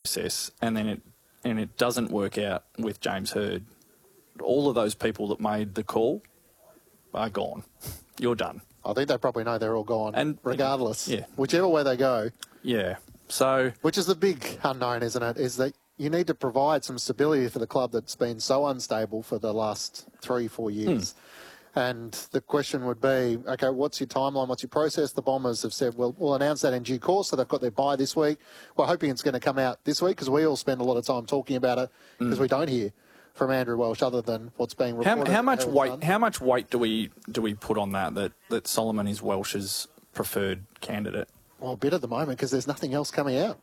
process and then it doesn't work out with James Hird, all of those people that made the call are gone. You're done. I think they probably know they're all gone, and regardless. Yeah. Whichever way they go. Yeah. So, which is the big unknown, isn't it? Is that you need to provide some stability for the club that's been so unstable for the last 3-4 years. And the question would be, okay, what's your timeline? What's your process? The Bombers have said, well, we'll announce that in due course. So they've got their bye this week. We're hoping it's going to come out this week because we all spend a lot of time talking about it because we don't hear from Andrew Welsh other than what's being reported. How much weight do we put on that Solomon is Welsh's preferred candidate? Well, a bit at the moment because there's nothing else coming out.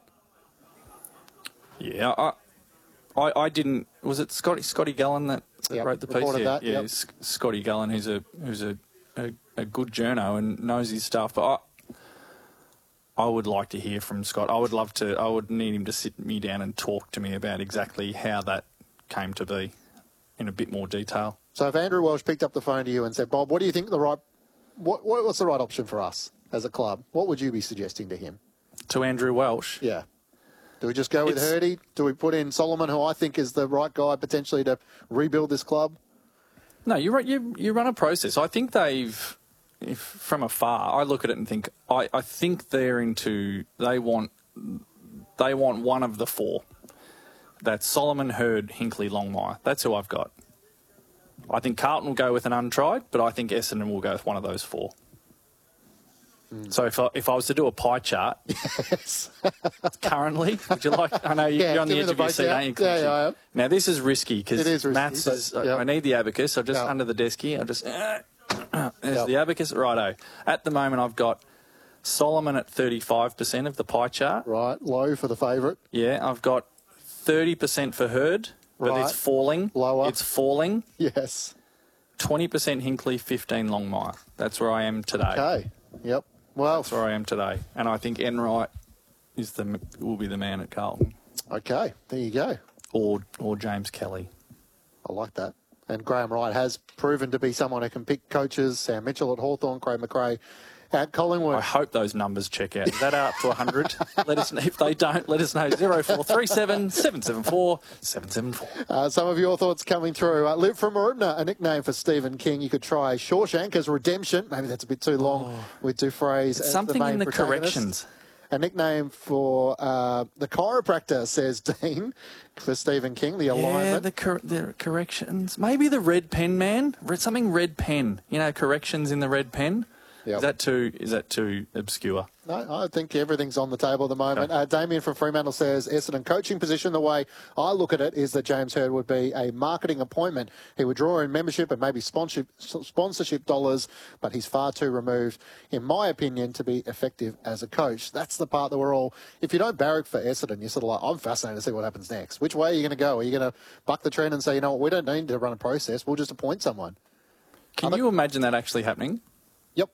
Yeah, I didn't. Was it Scotty Gallen that wrote the piece? Yeah, Scotty Gallen, who's a good journo and knows his stuff. But I would like to hear from Scott. I would need him to sit me down and talk to me about exactly how that came to be in a bit more detail. So if Andrew Welsh picked up the phone to you and said, Bob, what do you think what's the right option for us as a club? What would you be suggesting to him? To Andrew Welsh? Yeah. Do we just go with Hirdy? Do we put in Solomon, who I think is the right guy potentially to rebuild this club? No, you run a process. I think from afar, I look at it and think, I think they want one of the four. That's Solomon, Hird, Hinkley, Longmire. That's who I've got. I think Carlton will go with an untried, but I think Essendon will go with one of those four. So if I was to do a pie chart, yes. Currently, would you like? I know you're on the edge of your seat, aren't you? Yeah, I am. Now this is risky because maths is. Yep. I need the abacus. I'm just under the desk here. There's the abacus. Righto. At the moment, I've got Solomon at 35% of the pie chart. Right, low for the favourite. Yeah, I've got 30% for Hird, but it's falling. Lower. It's falling. Yes. 20% Hinkley, 15 Longmire. That's where I am today. Okay. Yep. Well, that's where I am today, and I think Enright will be the man at Carlton. Okay, there you go. Or James Kelly. I like that. And Graham Wright has proven to be someone who can pick coaches. Sam Mitchell at Hawthorn, Craig McRae at Collingwood. I hope those numbers check out. Is that up to 100? Let us know. If they don't, let us know. 0437 774 774. Some of your thoughts coming through. Liv from Maribna, a nickname for Stephen King. You could try Shawshank as Redemption. Maybe that's a bit too long with Dufresne as something the main in the protagonist. corrections. A nickname for the chiropractor, says Dean, for Stephen King, the alignment. Yeah, the corrections. Maybe the red pen man. Something red pen. You know, corrections in the red pen. Yep. Is that too obscure? No, I think everything's on the table at the moment. Okay. Damien from Fremantle says, Essendon coaching position, the way I look at it is that James Hird would be a marketing appointment. He would draw in membership and maybe sponsorship dollars, but he's far too removed, in my opinion, to be effective as a coach. That's the part that we're all, if you don't barrack for Essendon, you're sort of like, I'm fascinated to see what happens next. Which way are you going to go? Are you going to buck the trend and say, you know what, we don't need to run a process, we'll just appoint someone? Can you imagine that actually happening? Yep.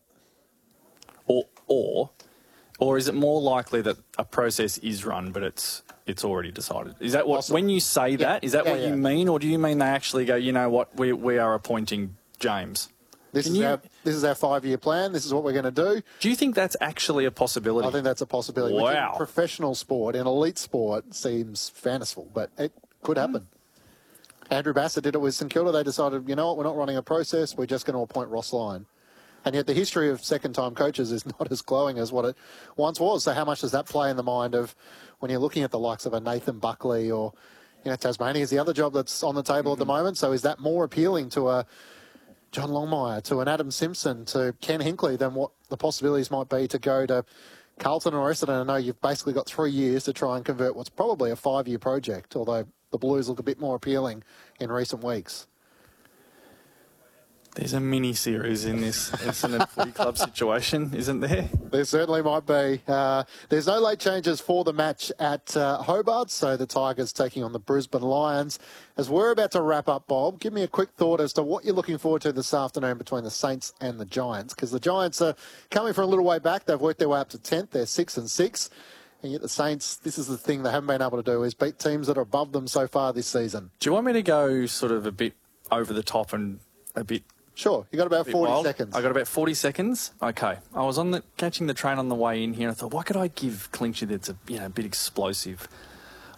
Or is it more likely that a process is run, but it's already decided? Is that what, when you say that, is that what you mean? Or do you mean they actually go, you know what, we are appointing James? This is our 5-year plan. This is what we're going to do. Do you think that's actually a possibility? I think that's a possibility. Wow. Which in professional sport, in elite sport, seems fanciful, but it could happen. Andrew Bassett did it with St Kilda. They decided, you know what, we're not running a process. We're just going to appoint Ross Lyon. And yet the history of second-time coaches is not as glowing as what it once was. So how much does that play in the mind of when you're looking at the likes of a Nathan Buckley or, you know, Tasmania is the other job that's on the table at the moment. So is that more appealing to a John Longmire, to an Adam Simpson, to Ken Hinkley than what the possibilities might be to go to Carlton or Essendon? I know you've basically got 3 years to try and convert what's probably a 5-year project, although the Blues look a bit more appealing in recent weeks. There's a mini-series in this Essendon Footy Club situation, isn't there? There certainly might be. There's no late changes for the match at Hobart, so the Tigers taking on the Brisbane Lions. As we're about to wrap up, Bob, give me a quick thought as to what you're looking forward to this afternoon between the Saints and the Giants, because the Giants are coming from a little way back. They've worked their way up to 10th. They're 6-6. And yet the Saints, this is the thing they haven't been able to do, is beat teams that are above them so far this season. Do you want me to go sort of a bit over the top and a bit... Sure, you got about 40 seconds. I got about 40 seconds. Okay, I was catching the train on the way in here. I thought, what could I give Clinchy that's a bit explosive?